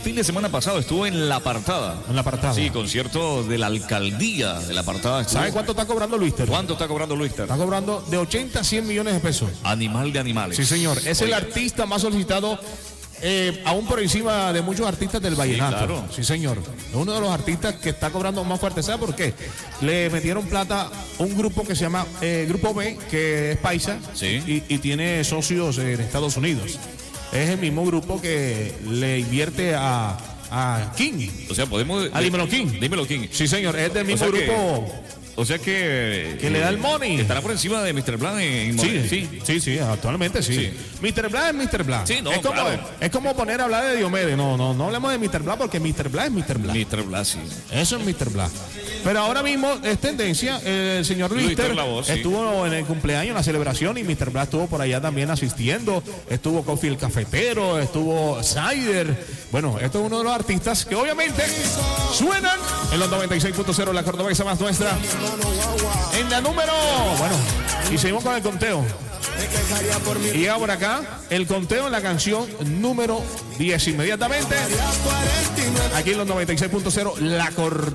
fin de semana pasado estuvo en La Apartada. En La Apartada. Sí, concierto de la alcaldía de La Apartada. ¿Sabe cuánto está cobrando Luíster? ¿Cuánto está cobrando Luíster? Está cobrando de 80 a 100 millones de pesos. Animal de animales. Sí, señor. Es el artista más solicitado, aún por encima de muchos artistas del vallenato. claro. Sí, señor. Es uno de los artistas que está cobrando más fuerte. ¿Sabe por qué? Le metieron plata a un grupo que se llama Grupo B, que es paisa, Sí. y tiene socios en Estados Unidos. Es el mismo grupo que le invierte a King. O sea, podemos... A Dímelo King. Dímelo King. Sí, señor. Es del mismo sea que- grupo O sea que... que le da el money. Estará por encima de Mr. Blanc en Sí, actualmente sí. Sí. Mr. Blanc es Mr. Blanc. Sí, no, es, como, claro. es como poner a hablar de Diomedes. No hablemos de Mr. Blanc porque Mr. Blanc es Mr. Blanc. Mr. Blanc, sí. Eso es Mr. Blanc. Pero ahora mismo es tendencia. El señor Luíster La Voz, sí. estuvo en el cumpleaños, en la celebración, y Mr. Blanc estuvo por allá también asistiendo. Estuvo Coffee el Cafetero, estuvo Cider. Bueno, esto es uno de los artistas que obviamente suenan en los 96.0, la cordobesa más nuestra. En la número... Bueno, y seguimos con el conteo. Y llega por acá el conteo en la canción número 10. Inmediatamente, aquí en los 96.0, la cordobesa.